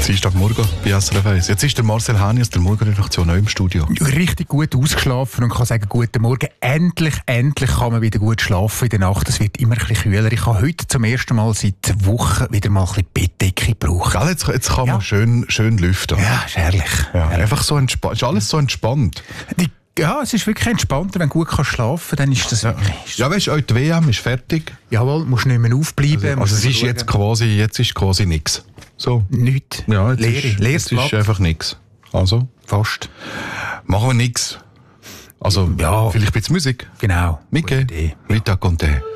Dienstagmorgen bei SRF 1. Jetzt ist der Marcel Hani aus der Morgenredaktion neu im Studio. Richtig gut ausgeschlafen und kann sagen, guten Morgen. Endlich kann man wieder gut schlafen in der Nacht. Es wird immer ein bisschen kühler. Ich habe heute zum ersten Mal seit Wochen wieder mal ein bisschen Bettdecke gebraucht. Gell, jetzt kann man schön lüften. Ja, ist herrlich. Ja, einfach so entspannt. Ist alles so entspannt. Ja, es ist wirklich entspannter, wenn du gut schlafen kannst, dann ist das wirklich... Ja, weißt du, die WM ist fertig. Jawohl, musst nicht mehr aufbleiben. Also es ist jetzt quasi nichts. So. Nichts. Ja, Leeres ist einfach nichts. Also? Fast. Machen wir nichts. Also, ja. vielleicht ein bisschen Musik. Genau. Mickey, Rita Conte.